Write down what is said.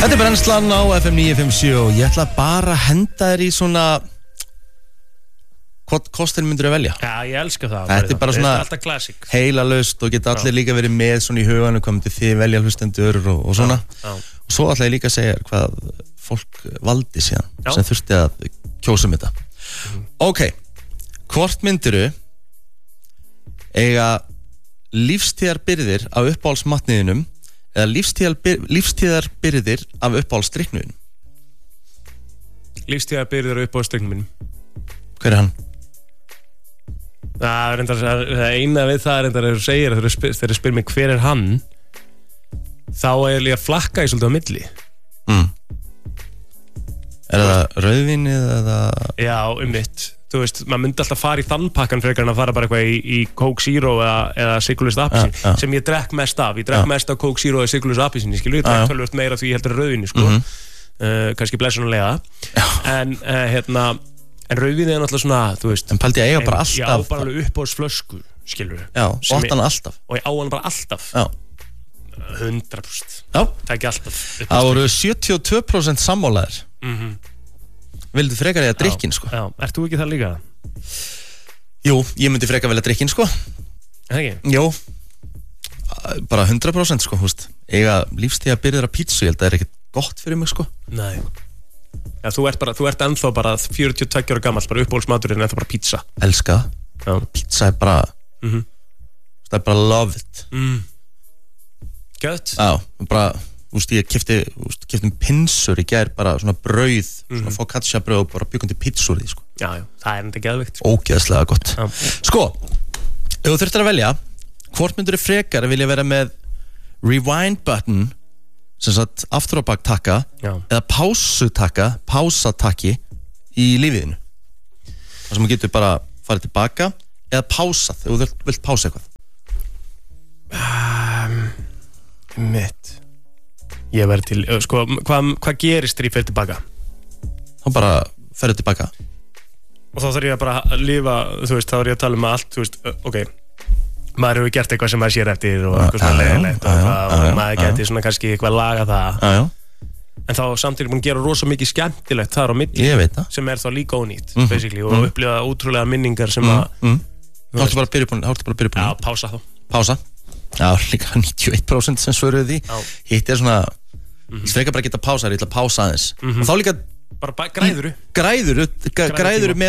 Þetta brennslan á FM 957 og ég ætla bara að henda þér í svona hvort kostin myndir að velja. Já, ég elska það. Þetta bara svona alltaf classic. Heilalaust og geta allir líka verið með svona í huganum hvað myndir þið velja hlustendur og svona. Og svo ætla ég líka að segja hvað fólk valdi síðan sem þurfti að kjósa um þetta. Ok, hvort myndiru eiga lífstíðarbirgðir af uppáhaldsmatniðinum eða lífstíðarbirgðir af uppáhaldsdrykknum? Lífstíðarbirgðir af uppáhaldsdrykknum. Hver er hann? Það eina við það er reyndar að þú segir þegar þú spyrir mig hver er hann, þá er ég að flakka í svolítið á milli. Er það rauðvínið eða? Já, mitt. Þú veist, maður myndi alltaf fara í þann pakkan frekar en að fara bara eitthvað í Coke Zero eða Sigurlaus Appelsín, sem ég drekk mest af. Ég drekk mest af Coke Zero eða Sigurlaus Appelsín, ég drekk tölvöld meira því ég heldur rauðvíni, sko. Kannski blessunulega. En rauðvínið er náttúrulega svona, þú veist. En paldi ég eiga bara alltaf. Ég á bara alveg uppáhaldsflösku, skilur við. Já, og átt hann alltaf. Og ég á hann bara alltaf. Já. 100%. Já. Það ekki alltaf. Það voru 72% sammálaðir. Vildu frekar ég að drykkin, sko. Já, ert þú ekki það líka? Jú, ég myndi frekar velja drykkin, sko. Það ekki? Jú, bara 100%, sko, húst. Eiga lífstíðarbirgðir af pítsu, ég held að það er ekkert gott fyrir mig, sko. Nei. Já, þú ert ennþá bara 42 ára gamall, bara uppáhaldsmaturinn er ennþá bara pizza. Elska það. Já. Pizza er bara, það er bara love it. Gött. Já, bara... ég keypti pinsur í gær, bara svona brauð, svona focaccia brauð og bara byggum til pizzur í, sko. Já, það er enda geðvikt, sko. Ógeðslega gott. Sko, ef þú þurftir að velja, hvort myndur þið frekar að vilja vera með rewind button, sem sagt aftur á bak takka, eða pásatakki í lífiðinu. Það sem þú getur bara farið tilbaka, eða pásað, ef þú vilt pása eitthvað. Mitt. Ég verði til, sko, hvað gerist þegar ég fer tilbaka? Þá bara ferðu tilbaka. Og þá þarf ég bara að lifa, þú veist, þá er ég að tala um allt, þú veist, ok, maður hefur gert eitthvað sem maður sér eftir og eitthvað svona leiðilegt og maður geti svona kannski eitthvað laga það. En þá samtidig búin að gera rosa mikið skemmtilegt þar á milli. Ég veit það. Sem er þá líka ónýtt, basically, og upplifa ótrúlega minningar sem að... Þá ertu bara að byrja upp. Já, pása þá. Pása. Já, líka 91% sem svöruðu því. Hitt er svona... Ég frekar bara að geta pása, ég ætla að pása aðeins. Og þá líka... Bara græðuru með